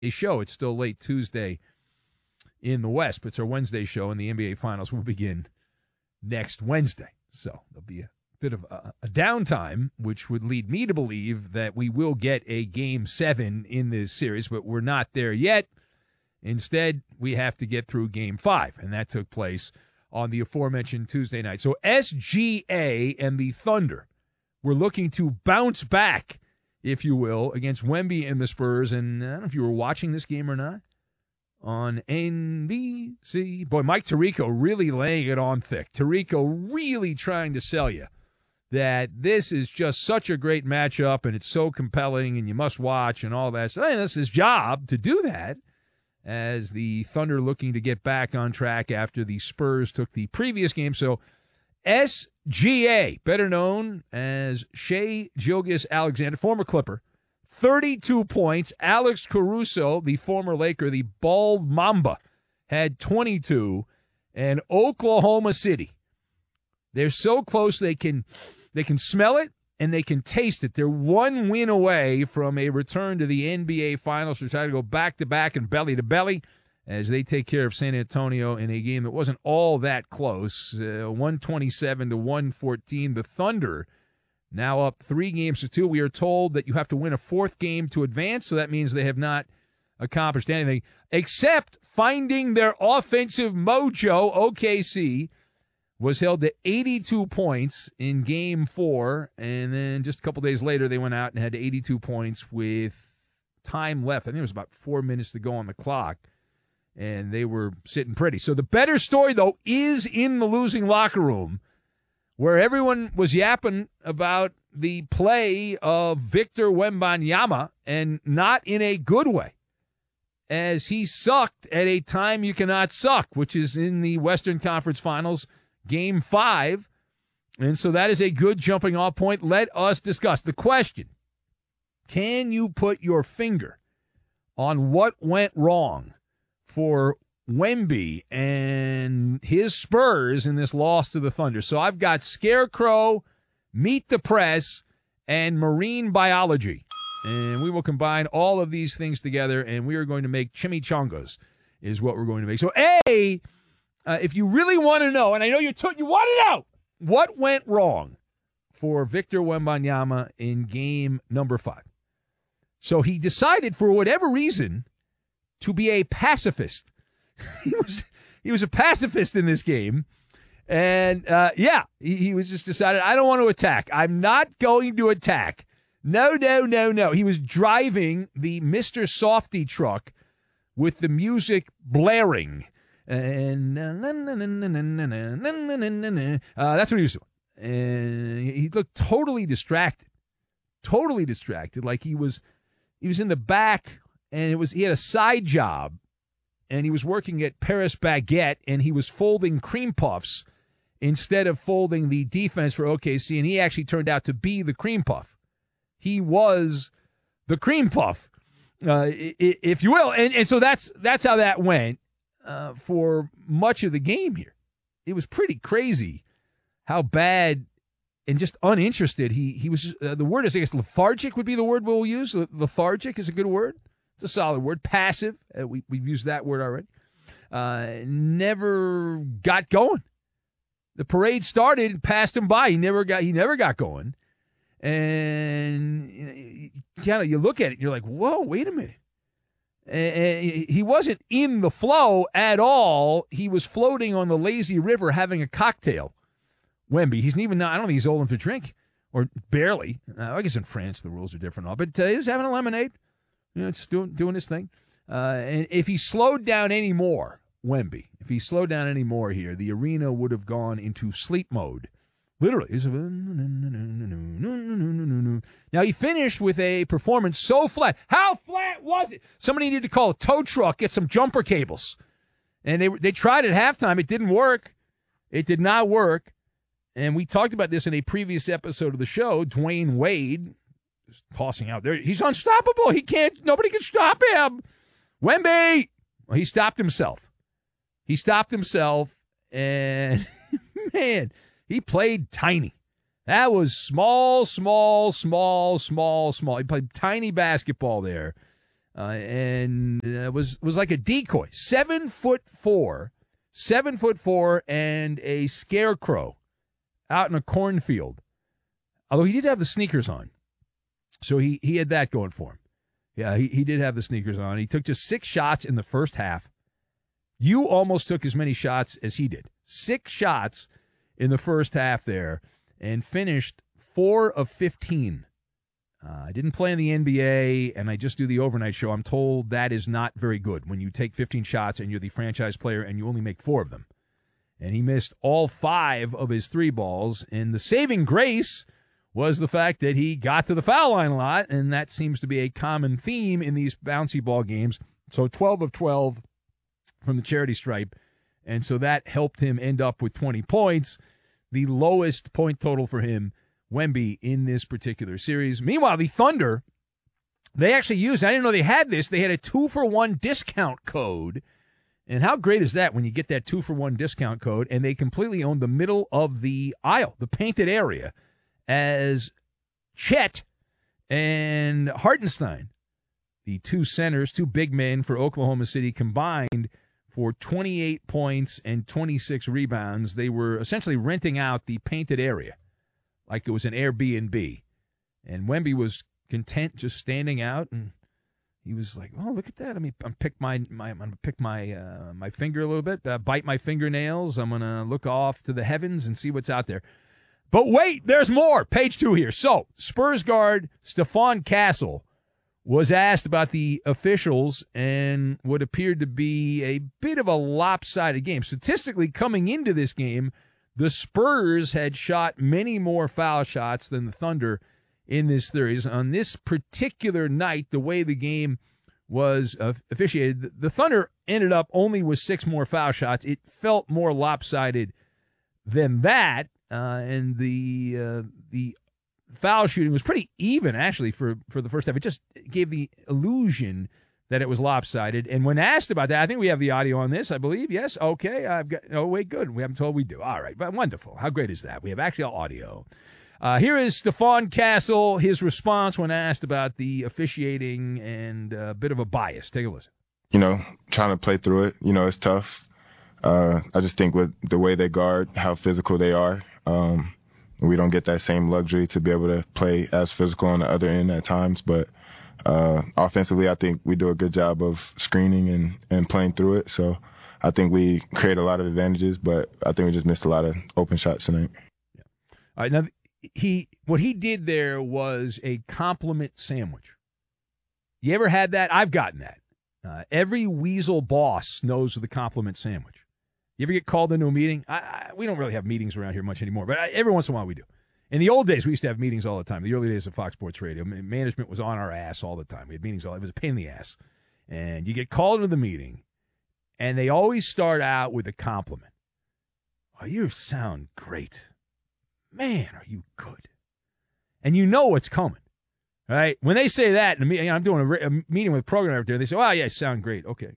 show. It's still late Tuesday in the West, but it's our Wednesday show, and the NBA Finals will begin next Wednesday. So there'll be a bit of a downtime, which would lead me to believe that we will get a Game 7 in this series, but we're not there yet. Instead, we have to get through Game 5, and that took place on the aforementioned Tuesday night. So SGA and the Thunder were looking to bounce back, if you will, against Wemby and the Spurs. And I don't know if you were watching this game or not on NBC. Boy, Mike Tirico really laying it on thick. Tirico really trying to sell you that this is just such a great matchup and it's so compelling and you must watch and all that. So that's his job to do that, as the Thunder looking to get back on track after the Spurs took the previous game. So SGA, better known as Shai Gilgeous-Alexander, former Clipper, 32 points. Alex Caruso, the former Laker, the bald Mamba, had 22. And Oklahoma City, they're so close they can smell it and they can taste it. They're one win away from a return to the NBA Finals. They're trying to go back-to-back and belly-to-belly as they take care of San Antonio in a game that wasn't all that close, 127-114. The Thunder now up 3-2. We are told that you have to win a fourth game to advance, so that means they have not accomplished anything except finding their offensive mojo. OKC was held to 82 points in Game 4, and then just a couple days later they went out and had 82 points with time left. I think it was about 4 minutes to go on the clock, and they were sitting pretty. So the better story, though, is in the losing locker room, where everyone was yapping about the play of Victor Wembanyama, and not in a good way, as he sucked at a time you cannot suck, which is in the Western Conference Finals, Game 5. And so that is a good jumping off point. Let us discuss the question. Can you put your finger on what went wrong for Wemby and his Spurs in this loss to the Thunder? So I've got Scarecrow, Meet the Press, and Marine Biology. And we will combine all of these things together, and we are going to make chimichangas is what we're going to make. So, if you really want to know, and I know you want to know, what went wrong for Victor Wembanyama in game number 5? So he decided, for whatever reason, to be a pacifist. He was a pacifist in this game. And, he was just decided, I don't want to attack. I'm not going to attack. No. He was driving the Mr. Softy truck with the music blaring. And that's what he was doing. And he looked totally distracted. Like he was in the back, and he had a side job, and he was working at Paris Baguette, and he was folding cream puffs instead of folding the defense for OKC, and he actually turned out to be the cream puff. He was the cream puff, if you will. And so that's how that went for much of the game here. It was pretty crazy how bad and just uninterested he was. The word is, I guess, lethargic would be the word we'll use. Lethargic is a good word. It's a solid word. Passive. We've used that word already. Never got going. The parade started and passed him by. He never got going. And you look at it and you're like, whoa, wait a minute. And he wasn't in the flow at all. He was floating on the lazy river having a cocktail. Wemby. He's even not, I don't think he's old enough to drink, or barely. I guess in France the rules are different, all, but he was having a lemonade, just doing his thing. And if he slowed down any more, Wemby, if he slowed down any more here, the arena would have gone into sleep mode. Literally. Now, he finished with a performance so flat. How flat was it? Somebody needed to call a tow truck, get some jumper cables. And they tried at halftime. It didn't work. It did not work. And we talked about this in a previous episode of the show. Dwayne Wade is tossing out there. He's unstoppable. Nobody can stop him. Wemby! Well, he stopped himself. And, man, he played tiny. That was small. He played tiny basketball there. and was like a decoy. 7'4", 7'4", and a scarecrow out in a cornfield. Although he did have the sneakers on, so he had that going for him. Yeah, he did have the sneakers on. He took just 6 shots in the first half. You almost took as many shots as he did. 6 shots in the first half there, and finished 4 of 15. I didn't play in the NBA, and I just do the overnight show. I'm told that is not very good when you take 15 shots and you're the franchise player and you only make 4 of them. And he missed all 5 of his 3 balls, and the saving grace was the fact that he got to the foul line a lot, and that seems to be a common theme in these bouncy ball games. So 12 of 12 from the charity stripe, and so that helped him end up with 20 points, the lowest point total for him, Wemby, in this particular series. Meanwhile, the Thunder, they actually used, I didn't know they had this, they had a 2-for-1 discount code. And how great is that when you get that 2-for-1 discount code, and they completely owned the middle of the aisle, the painted area, as Chet and Hartenstein, the 2 centers, 2 big men for Oklahoma City, combined for 28 points and 26 rebounds. They were essentially renting out the painted area like it was an Airbnb. And Wemby was content just standing out, and he was like, "Oh, look at that! I'm gonna pick my finger a little bit, bite my fingernails. I'm gonna look off to the heavens and see what's out there." But wait, there's more. Page 2 here. So, Spurs guard Stephon Castle was asked about the officials and what appeared to be a bit of a lopsided game. Statistically, coming into this game, the Spurs had shot many more foul shots than the Thunder in this series. On this particular night, the way the game was officiated, the Thunder ended up only with 6 more foul shots. It felt more lopsided than that. And the foul shooting was pretty even, actually, for the first half. It just gave the illusion that it was lopsided. And when asked about that, I think we have the audio on this, I believe. Yes? Okay. Oh, wait, good. We haven't told we do. All right. But wonderful. How great is that? We have actual audio. Here is Stephon Castle, his response when asked about the officiating and a bit of a bias. Take a listen. Trying to play through it, it's tough. I just think with the way they guard, how physical they are, we don't get that same luxury to be able to play as physical on the other end at times. But offensively, I think we do a good job of screening and playing through it. So I think we create a lot of advantages, but I think we just missed a lot of open shots tonight. Yeah. All right, now what he did there was a compliment sandwich. You ever had that? I've gotten that. Every weasel boss knows the compliment sandwich. You ever get called into a meeting? We don't really have meetings around here much anymore, but every once in a while we do. In the old days, we used to have meetings all the time. The early days of Fox Sports Radio, management was on our ass all the time. We had meetings all. It was a pain in the ass. And you get called into the meeting, and they always start out with a compliment. "Oh, you sound great. Man, are you good?" And you know what's coming, right? When they say that, I'm doing a meeting with a program up there, they say, "Oh, yeah, you sound great." Okay.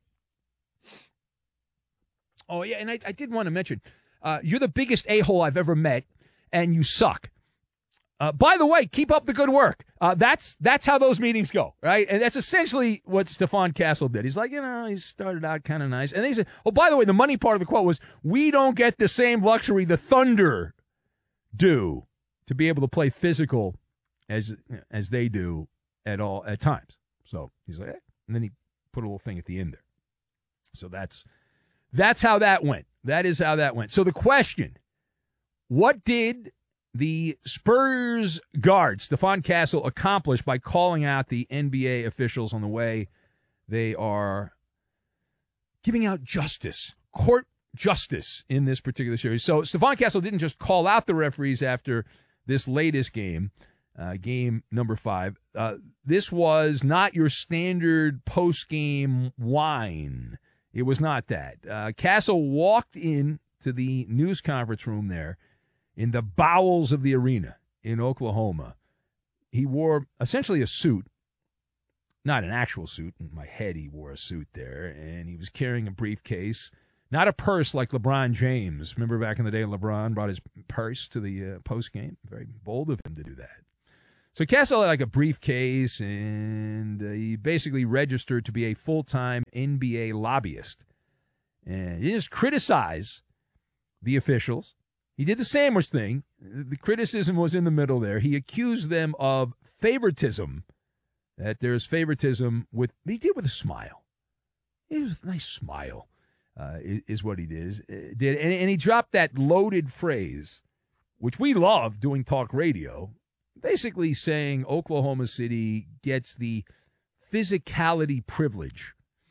Oh, yeah, and I did want to mention, you're the biggest a-hole I've ever met, and you suck. By the way, keep up the good work. That's how those meetings go, right? And that's essentially what Stephon Castle did. He's like, he started out kind of nice. And then he said, oh, by the way, the money part of the quote was, "We don't get the same luxury the Thunder do to be able to play physical as they do at times." So he's like, and then he put a little thing at the end there. So that's how that went. That is how that went. So the question, what did the Spurs guard, Stephon Castle, accomplish by calling out the NBA officials on the way they are giving out justice, court justice in this particular series? So Stephon Castle didn't just call out the referees after this latest game, game number 5. This was not your standard post-game whine. It was not that. Castle walked in to the news conference room there in the bowels of the arena in Oklahoma. He wore essentially a suit, not an actual suit. In my head, he wore a suit there, and he was carrying a briefcase, not a purse like LeBron James. Remember back in the day, LeBron brought his purse to the post game? Very bold of him to do that. So Castle had like a briefcase, and he basically registered to be a full-time NBA lobbyist. And he just criticize the officials. He did the sandwich thing. The criticism was in the middle there. He accused them of favoritism, that there's favoritism with, he did with a smile. It was a nice smile, is what he did. And he dropped that loaded phrase, which we love doing talk radio, basically saying Oklahoma City gets the physicality privilege.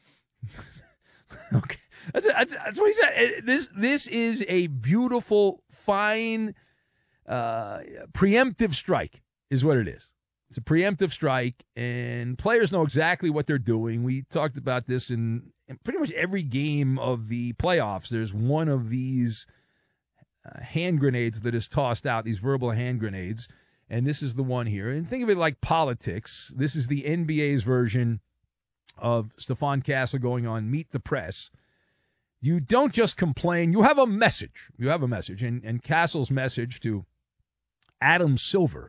Okay. That's what he said. This is a beautiful, fine, preemptive strike is what it is. It's a preemptive strike, and players know exactly what they're doing. We talked about this in pretty much every game of the playoffs. There's one of these hand grenades that is tossed out, these verbal hand grenades, and this is the one here. And think of it like politics. This is the NBA's version of Stephon Castle going on Meet the Press. You don't just complain. You have a message. You have a message. And Castle's message to Adam Silver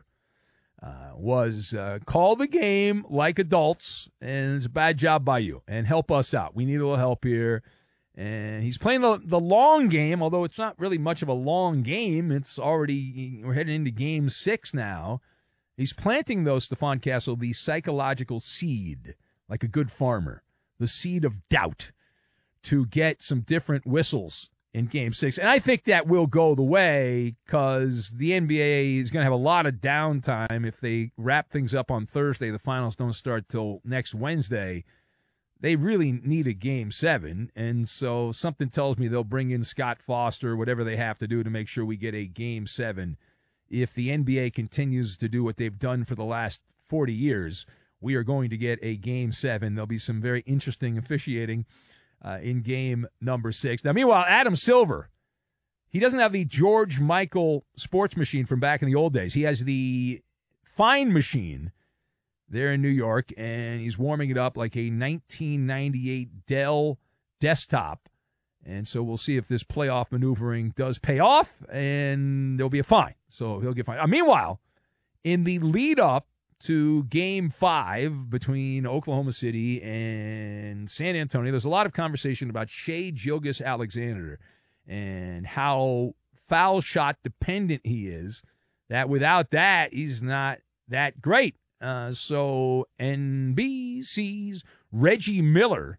was call the game like adults, and it's a bad job by you, and help us out. We need a little help here. And he's playing the long game, although it's not really much of a long game. It's already, we're heading into game 6 now. He's planting, though, Stephon Castle, the psychological seed, like a good farmer, the seed of doubt, to get some different whistles in Game 6. And I think that will go the way, because the NBA is going to have a lot of downtime if they wrap things up on Thursday. The finals don't start till next Wednesday. They really need a Game 7, and so something tells me they'll bring in Scott Foster, whatever they have to do to make sure we get a Game 7. If the NBA continues to do what they've done for the last 40 years, we are going to get a Game 7. There'll be some very interesting officiating in game number 6. Now, meanwhile, Adam Silver, he doesn't have the George Michael sports machine from back in the old days. He has the Fine machine there in New York, and he's warming it up like a 1998 Dell desktop. And so we'll see if this playoff maneuvering does pay off, and there'll be a fine. So he'll get fined. Meanwhile, in the lead-up to Game 5 between Oklahoma City and San Antonio, there's a lot of conversation about Shai Gilgeous-Alexander and how foul shot dependent he is, that without that, he's not that great. So NBC's Reggie Miller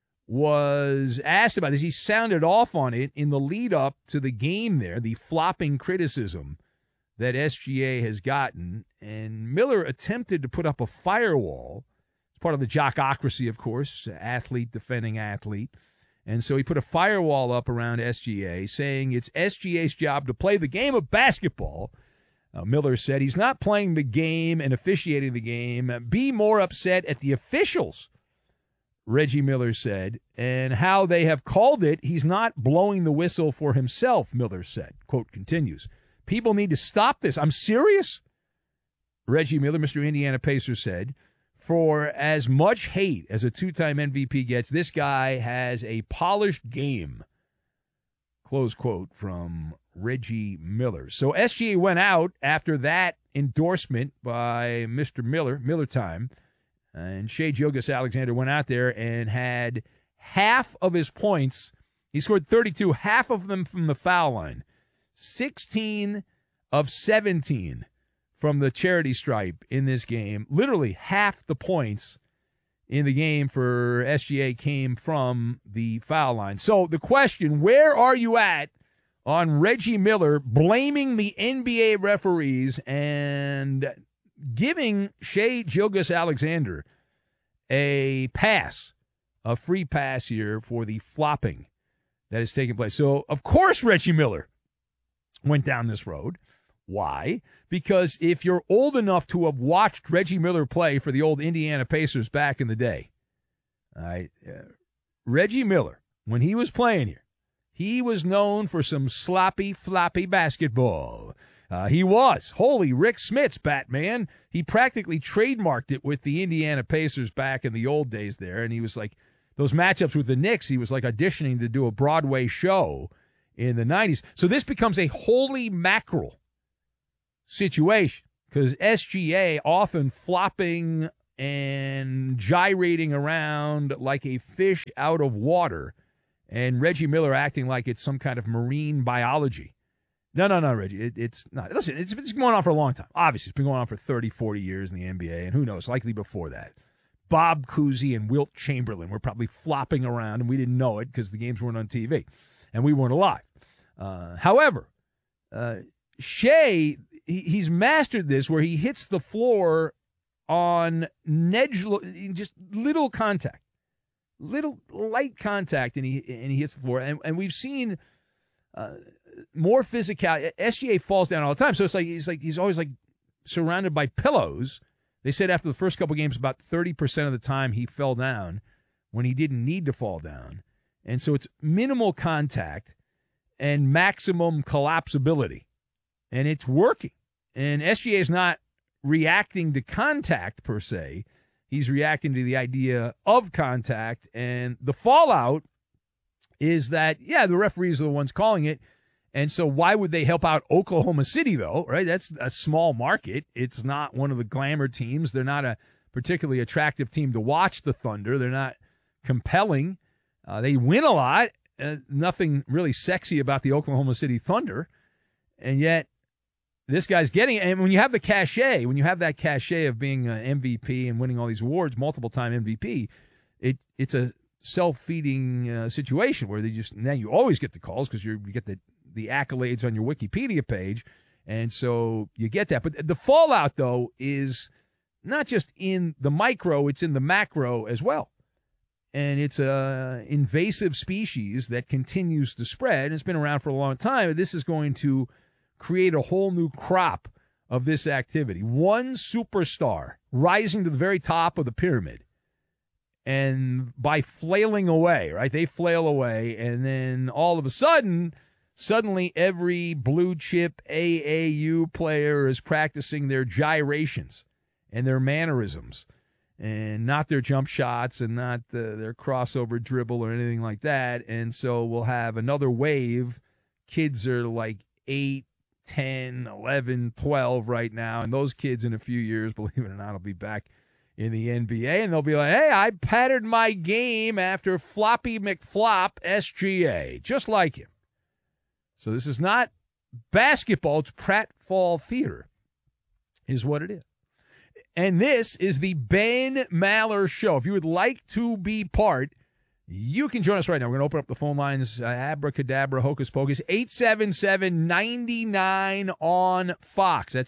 was asked about this. He sounded off on it in the lead-up to the game there, the flopping criticism that SGA has gotten. And Miller attempted to put up a firewall. It's part of the jockocracy, of course, athlete defending athlete. And so he put a firewall up around SGA, saying it's SGA's job to play the game of basketball. Miller said he's not playing the game and officiating the game. Be more upset at the officials, Reggie Miller said, and how they have called it. He's not blowing the whistle for himself, Miller said. Quote continues, people need to stop this. I'm serious. Reggie Miller, Mr. Indiana Pacers, said, for as much hate as a two-time MVP gets, this guy has a polished game. Close quote from Reggie Miller. So SGA went out after that endorsement by Mr. Miller, Miller time, and Shai Gilgeous-Alexander went out there and had half of his points. He scored 32, half of them from the foul line. 16 of 17 from the charity stripe in this game. Literally half the points in the game for SGA came from the foul line. So the question, where are you at on Reggie Miller blaming the NBA referees and giving Shai Gilgeous-Alexander a pass, a free pass here for the flopping that is taking place? So, of course, Reggie Miller went down this road. Why? Because if you're old enough to have watched Reggie Miller play for the old Indiana Pacers back in the day, all right, Reggie Miller, when he was playing here, he was known for some sloppy, floppy basketball. He was. Holy Rick Smits, Batman. He practically trademarked it with the Indiana Pacers back in the old days there, and he was like, those matchups with the Knicks, he was like auditioning to do a Broadway show in the 90s. So this becomes a holy mackerel situation, because SGA often flopping and gyrating around like a fish out of water, and Reggie Miller acting like it's some kind of marine biology. No, Reggie. It's not. Listen, it's been going on for a long time. Obviously, it's been going on for 30, 40 years in the NBA, and who knows, likely before that. Bob Cousy and Wilt Chamberlain were probably flopping around, and we didn't know it because the games weren't on TV, and we weren't alive. However, Shea, he's mastered this where he hits the floor on just little contact, little light contact, and he hits the floor. And we've seen more physical. SGA falls down all the time, so he's always like surrounded by pillows. They said after the first couple games, about 30% of the time he fell down when he didn't need to fall down, and so it's minimal contact and maximum collapsibility, and it's working. And SGA is not reacting to contact per se. He's reacting to the idea of contact, and the fallout is that, the referees are the ones calling it, and so why would they help out Oklahoma City, though, right? That's a small market. It's not one of the glamour teams. They're not a particularly attractive team to watch, the Thunder. They're not compelling. They win a lot. Nothing really sexy about the Oklahoma City Thunder, and yet this guy's getting it. And when you have the cachet, of being an MVP and winning all these awards, multiple-time MVP, it's a self-feeding situation where now you always get the calls because you get the accolades on your Wikipedia page, and so you get that. But the fallout, though, is not just in the micro, it's in the macro as well. And it's an invasive species that continues to spread. It's been around for a long time. This is going to create a whole new crop of this activity. One superstar rising to the very top of the pyramid, and by flailing away, right? They flail away, and then all of a sudden, suddenly every blue chip AAU player is practicing their gyrations and their mannerisms, and not their jump shots and not their crossover dribble or anything like that. And so we'll have another wave. Kids are like 8, 10, 11, 12 right now, and those kids in a few years, believe it or not, will be back in the NBA, and they'll be like, hey, I patterned my game after Floppy McFlop SGA, just like him. So this is not basketball, it's pratfall theater is what it is. And this is the Ben Maller Show. If you would like to be part, you can join us right now. We're going to open up the phone lines, abracadabra, hocus pocus, 877-99 on Fox. That's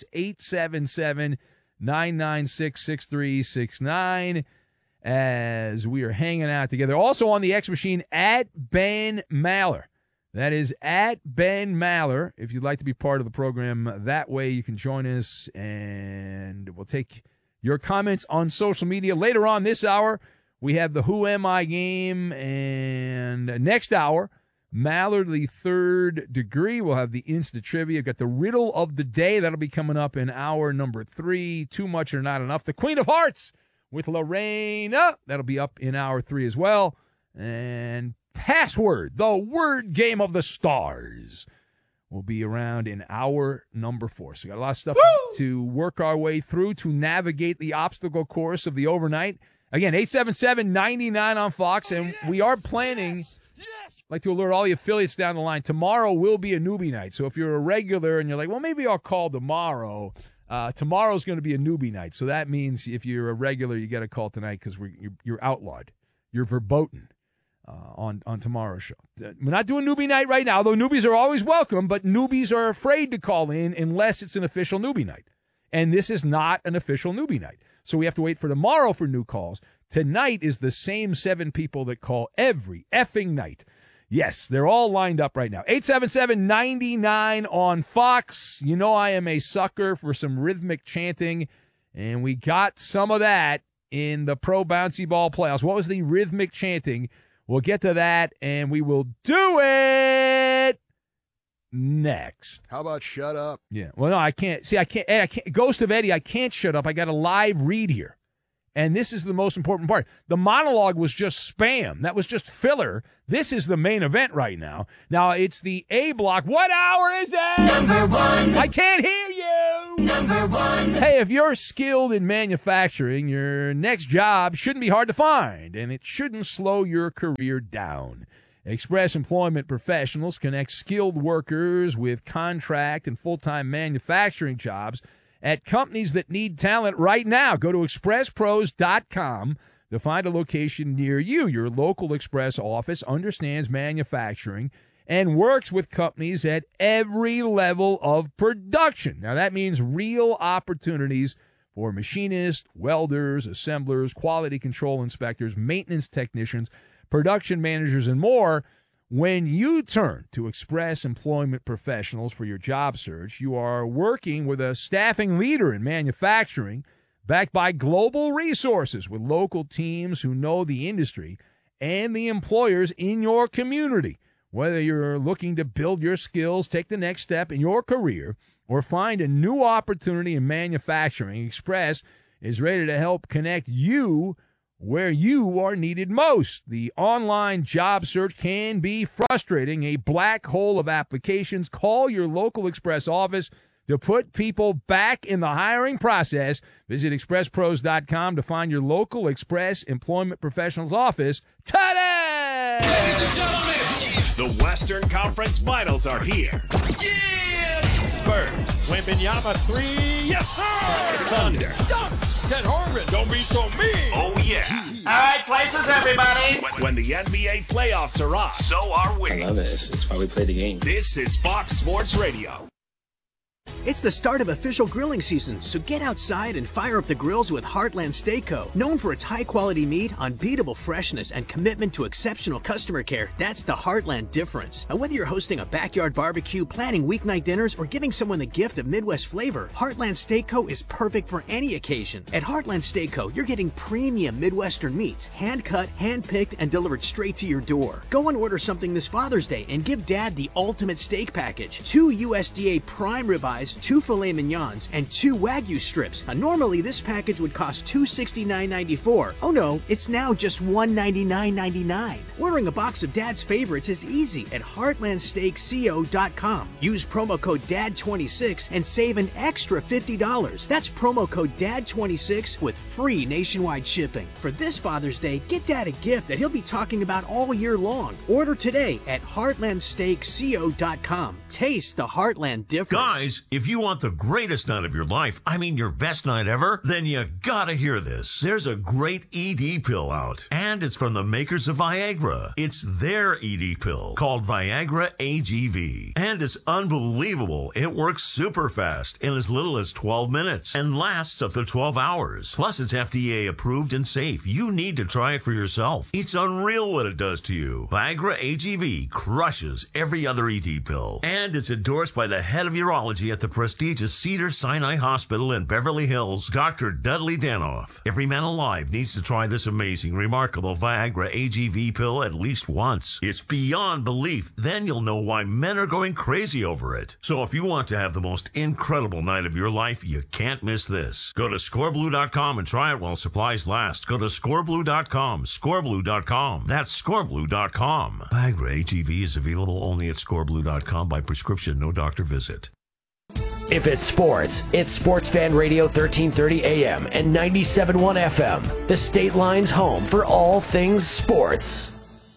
877-996-6369 as we are hanging out together. Also on the X machine, at Ben Maller. That is at Ben Maller. If you'd like to be part of the program that way, you can join us, and we'll take your comments on social media. Later on this hour, we have the Who Am I game, and next hour, Maller, the third degree. We'll have the instant trivia. Got the riddle of the day. That'll be coming up in hour number 3. Too much or not enough. The Queen of Hearts with Lorena. That'll be up in hour 3 as well. And Password, the word game of the stars, will be around in hour number 4. So we got a lot of stuff to work our way through to navigate the obstacle course of the overnight. Again, 877-99 on Fox, and we are planning, like to alert all the affiliates down the line, tomorrow will be a newbie night. So if you're a regular and you're like, well, maybe I'll call tomorrow, tomorrow's going to be a newbie night. So that means if you're a regular, you got to call tonight because you're outlawed. You're verboten. On tomorrow's show. We're not doing newbie night right now, though newbies are always welcome, but newbies are afraid to call in unless it's an official newbie night. And this is not an official newbie night. So we have to wait for tomorrow for new calls. Tonight is the same 7 people that call every effing night. Yes, they're all lined up right now. 877-99 on Fox. You know I am a sucker for some rhythmic chanting, and we got some of that in the Pro Bouncy Ball playoffs. What was the rhythmic chanting? We'll get to that, and we will do it next. How about shut up? Yeah. Well, no, I can't. See, I can't. Ghost of Eddie, I can't shut up. I got a live read here. And this is the most important part. The monologue was just spam. That was just filler. This is the main event right now. Now, it's the A block. What hour is it? Number one. I can't hear you. Number one. Hey, if you're skilled in manufacturing, your next job shouldn't be hard to find, and it shouldn't slow your career down. Express Employment Professionals connect skilled workers with contract and full-time manufacturing jobs at companies that need talent right now. Go to expresspros.com to find a location near you. Your local Express office understands manufacturing and works with companies at every level of production. Now, that means real opportunities for machinists, welders, assemblers, quality control inspectors, maintenance technicians, production managers, and more. When you turn to Express Employment Professionals for your job search, you are working with a staffing leader in manufacturing, backed by global resources with local teams who know the industry and the employers in your community. Whether you're looking to build your skills, take the next step in your career, or find a new opportunity in manufacturing, Express is ready to help connect you where you are needed most. The online job search can be frustrating, a black hole of applications. Call your local Express office to put people back in the hiring process. Visit expresspros.com to find your local Express Employment Professionals office today. Ladies and gentlemen, the Western Conference Finals are here. Yeah! Spurs. Wembanyama 3. Yes, sir! Thunder. Dunks. Ted Harmon. Don't be so mean. Oh, yeah. All right, places, everybody. When the NBA playoffs are on, so are we. I love it. It's why we play the game. This is Fox Sports Radio. It's the start of official grilling season, so get outside and fire up the grills with Heartland Steak Co. Known for its high-quality meat, unbeatable freshness, and commitment to exceptional customer care, that's the Heartland difference. Now, whether you're hosting a backyard barbecue, planning weeknight dinners, or giving someone the gift of Midwest flavor, Heartland Steak Co. is perfect for any occasion. At Heartland Steak Co., you're getting premium Midwestern meats, hand-cut, hand-picked, and delivered straight to your door. Go and order something this Father's Day and give Dad the ultimate steak package. 2 USDA prime ribeyes, 2 filet mignons, and 2 Wagyu strips. Now, normally, this package would cost $269.94. Oh no, it's now just $199.99. Ordering a box of Dad's favorites is easy at heartlandsteakco.com. Use promo code DAD26 and save an extra $50. That's promo code DAD26 with free nationwide shipping. For this Father's Day, get Dad a gift that he'll be talking about all year long. Order today at heartlandsteakco.com. Taste the Heartland difference. Guys, if you want the greatest night of your life, I mean your best night ever, then you gotta hear this. There's a great ED pill out, and it's from the makers of Viagra. It's their ED pill called Viagra AGV, and it's unbelievable. It works super fast in as little as 12 minutes and lasts up to 12 hours. Plus, it's FDA approved and safe. You need to try it for yourself. It's unreal what it does to you. Viagra AGV crushes every other ED pill, and it's endorsed by the head of urology at the prestigious Cedars-Sinai Hospital in Beverly Hills, Dr. Dudley Danoff. Every man alive needs to try this amazing, remarkable Viagra AGV pill at least once. It's beyond belief. Then you'll know why men are going crazy over it. So if you want to have the most incredible night of your life, you can't miss this. Go to scoreblue.com and try it while supplies last. Go to scoreblue.com, scoreblue.com. That's scoreblue.com. Viagra AGV is available only at scoreblue.com by prescription, no doctor visit. If it's sports, it's Sports Fan Radio 1330 AM and 97.1 FM, the State Line's home for all things sports.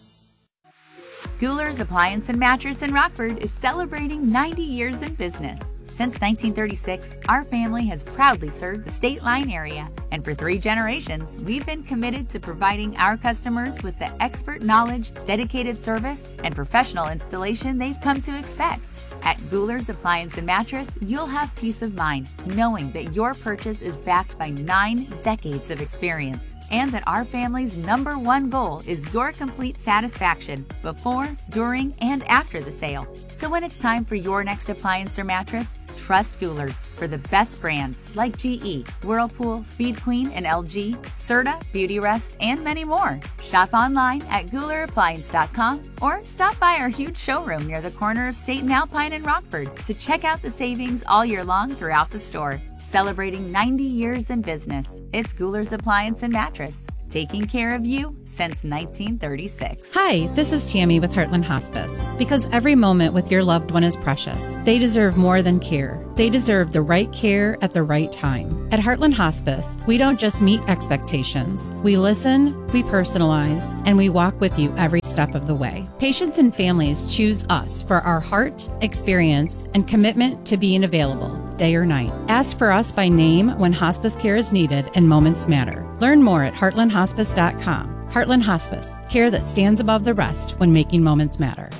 Gouler's Appliance and Mattress in Rockford is celebrating 90 years in business. Since 1936, our family has proudly served the State Line area, and for 3 generations, we've been committed to providing our customers with the expert knowledge, dedicated service, and professional installation they've come to expect. At Gouler's Appliance and Mattress, you'll have peace of mind knowing that your purchase is backed by 9 decades of experience, and that our family's #1 goal is your complete satisfaction before, during, and after the sale. So when it's time for your next appliance or mattress, Trust Goulers for the best brands like GE, Whirlpool, Speed Queen, and LG, Serta, Beautyrest, and many more. Shop online at GoularAppliance.com or stop by our huge showroom near the corner of State and Alpine in Rockford to check out the savings all year long throughout the store. Celebrating 90 years in business, it's Goulars Appliance and Mattress, taking care of you since 1936. Hi, this is Tammy with Heartland Hospice. Because every moment with your loved one is precious, they deserve more than care. They deserve the right care at the right time. At Heartland Hospice, we don't just meet expectations. We listen, we personalize, and we walk with you every step of the way. Patients and families choose us for our heart, experience, and commitment to being available, day or night. Ask for us by name when hospice care is needed and moments matter. Learn more at heartlandhospice.com. Heartland Hospice, care that stands above the rest when making moments matter.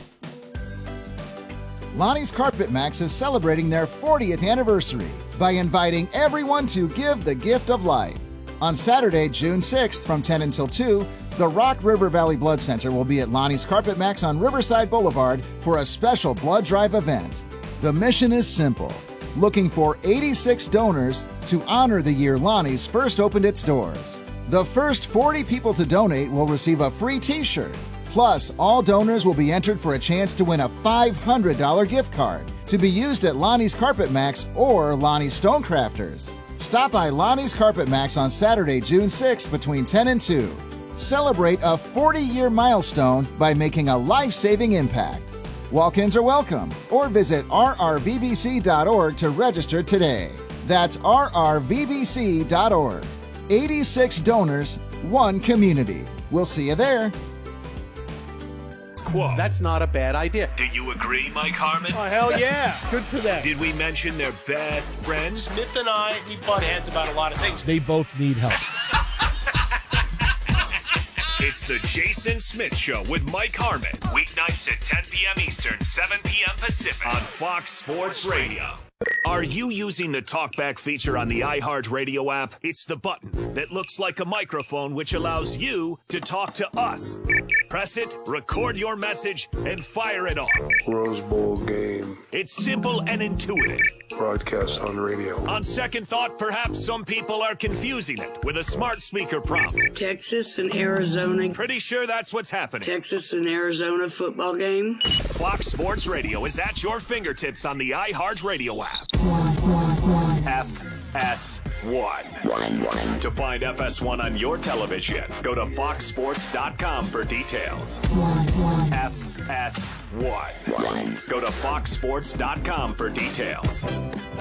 Lonnie's Carpet Max is celebrating their 40th anniversary by inviting everyone to give the gift of life. On Saturday, June 6th from 10 until 2, the Rock River Valley Blood Center will be at Lonnie's Carpet Max on Riverside Boulevard for a special blood drive event. The mission is simple: looking for 86 donors to honor the year Lonnie's first opened its doors. The first 40 people to donate will receive a free t-shirt. Plus, all donors will be entered for a chance to win a $500 gift card to be used at Lonnie's Carpet Max or Lonnie's Stonecrafters. Stop by Lonnie's Carpet Max on Saturday, June 6th between 10 and 2. Celebrate a 40-year milestone by making a life-saving impact. Walk-ins are welcome, or visit rrvbc.org to register today. That's rrvbc.org. 86 donors, one community. We'll see you there. Quote. That's not a bad idea. Do you agree, Mike Harmon? Oh, hell yeah. Good for them. Did we mention they're best friends? Smith and I, we butt heads about a lot of things. They both need help. It's the Jason Smith Show with Mike Harmon. Weeknights at 10 p.m. Eastern, 7 p.m. Pacific on Fox Sports Radio. Are you using the TalkBack feature on the iHeartRadio app? It's the button that looks like a microphone which allows you to talk to us. Press it, record your message, and fire it off. Rose Bowl game. It's simple and intuitive. Broadcast on radio. On second thought, perhaps some people are confusing it with a smart speaker prompt. Texas and Arizona. Pretty sure that's what's happening. Texas and Arizona football game. Fox Sports Radio is at your fingertips on the iHeartRadio app. FS1. To find FS1 on your television, go to foxsports.com for details. FS1. Go to foxsports.com for details.